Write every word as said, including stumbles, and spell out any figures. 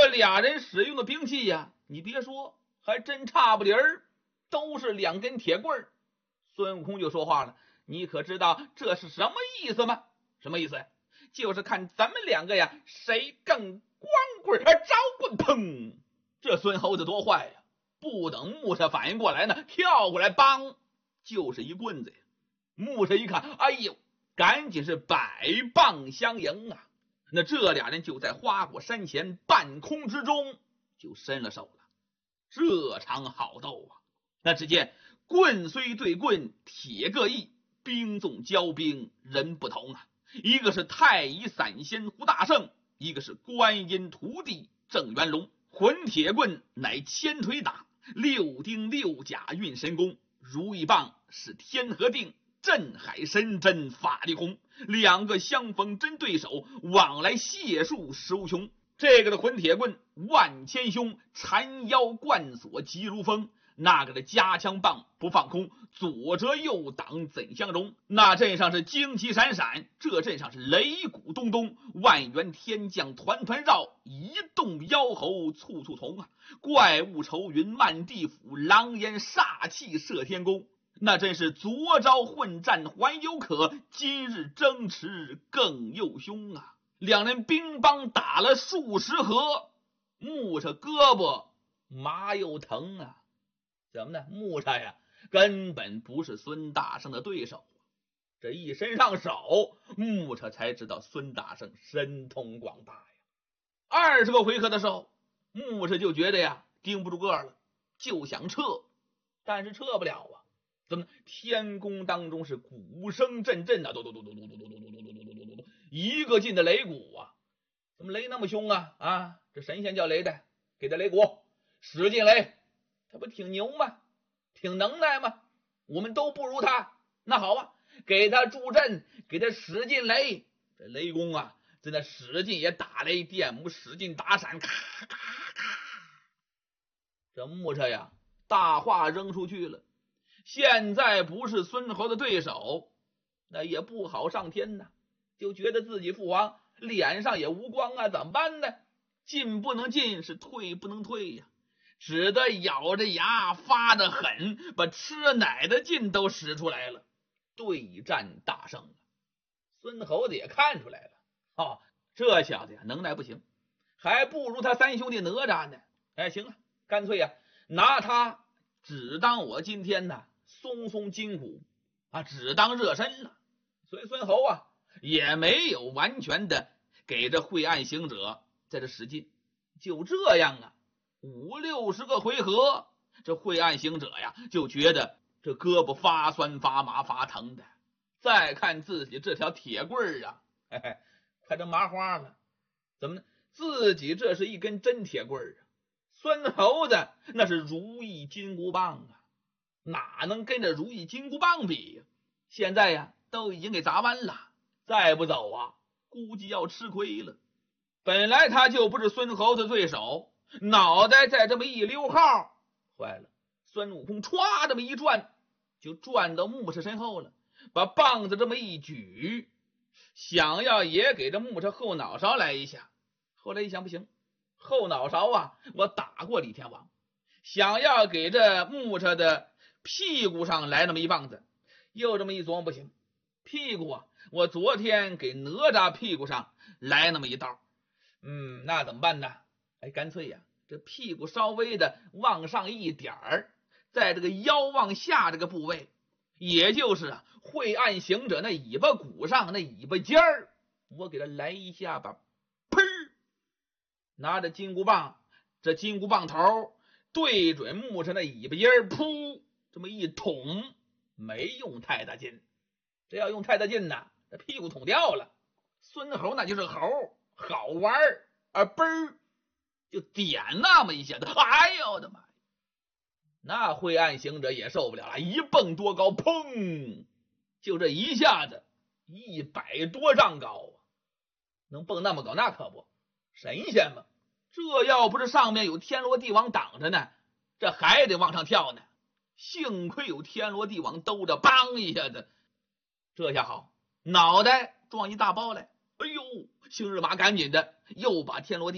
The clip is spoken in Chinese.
这俩人使用的兵器呀，你别说，还真差不离儿，都是两根铁棍儿。孙悟空就说话了：“你可知道这是什么意思吗？”“什么意思？”“就是看咱们两个呀，谁更光棍而招棍。”砰！这孙猴子多坏呀！不等木吒反应过来呢，跳过来，梆，就是一棍子呀！木吒一看，哎呦，赶紧是百棒相迎啊！那这俩人就在花果山前半空之中就伸了手了。这场好斗啊！那只见棍虽对棍，铁各异，兵纵交兵，人不同啊！一个是太乙散仙胡大圣，一个是观音徒弟郑元龙。混铁棍乃千腿打，六丁六甲运神功，如意棒是天河定，镇海神针法力红，两个相逢真对手，往来解数实无穷。这个的混铁棍万千凶，缠腰贯锁急如风，那个的加枪棒不放空，左折右挡怎相容？那阵上是旌旗闪闪，这阵上是擂鼓咚咚，万员天将团团绕，一动妖猴簇簇同啊！怪物愁云漫地府，狼烟煞气射天宫。那真是昨朝混战还有可，今日争持更又凶啊！两人兵帮打了数十合，木吒胳膊麻又疼啊！怎么呢？木吒呀，根本不是孙大圣的对手。这一伸上手，木吒才知道孙大圣神通广大呀。二十个回合的时候，木吒就觉得呀，盯不住个了，就想撤，但是撤不了啊。怎么？天宫当中是鼓声阵阵的，咚咚咚咚咚咚咚咚咚咚咚咚咚咚，一个劲的擂鼓啊！怎么擂那么凶啊？啊，这神仙叫擂的，给他擂鼓，使劲擂，他不挺牛吗？挺能耐吗？我们都不如他。那好啊，给他助阵，给他使劲擂。这雷公啊，在那使劲也打雷，电母使劲打闪，咔咔咔。这木吒呀，大话扔出去了。现在不是孙猴的对手，那也不好上天呐，就觉得自己父王脸上也无光啊，怎么办呢？进不能进，是退不能退呀，只得咬着牙发得狠，把吃奶的劲都使出来了，对战大圣了。孙猴子也看出来了，哦，这小子呀能耐不行，还不如他三兄弟哪吒呢。哎，行了，干脆呀拿他只当我今天呢松松筋骨啊，只当热身了。所以孙猴啊也没有完全的给这晦暗行者在这使劲。就这样啊，五六十个回合，这晦暗行者呀就觉得这胳膊发酸发麻发疼的，再看自己这条铁棍啊，嘿嘿，快成麻花了。怎么呢？自己这是一根真铁棍啊，孙猴子那是如意金箍棒啊，哪能跟着如意金箍棒比呀？现在呀都已经给砸弯了，再不走啊估计要吃亏了。本来他就不是孙猴子对手，脑袋再这么一溜号，坏了，孙悟空歘这么一转，就转到木吒身后了，把棒子这么一举，想要也给这木吒后脑勺来一下。后来一想不行，后脑勺啊我打过李天王，想要给这木吒的屁股上来那么一棒子，又这么一琢磨不行，屁股啊我昨天给哪吒屁股上来那么一道，嗯，那怎么办呢？哎，干脆呀这屁股稍微的往上一点儿，在这个腰往下这个部位，也就是晦暗行者那尾巴骨上那尾巴尖儿，我给他来一下吧。砰！拿着金箍棒，这金箍棒头对准木吒那尾巴尖儿，噗，这么一捅，没用太大劲。这要用太大劲呢，这屁股捅掉了。孙猴那就是猴，好玩儿，而嘣儿就点那么一下子，哎呦我的妈！那晦暗行者也受不了了，一蹦多高，砰！就这一下子一百多丈高啊！能蹦那么高，那可不神仙嘛！这要不是上面有天罗地网挡着呢，这还得往上跳呢。幸亏有天罗地网兜着，梆一下子，这下好，脑袋撞一大包来。哎呦，星日麻赶紧的又把天罗地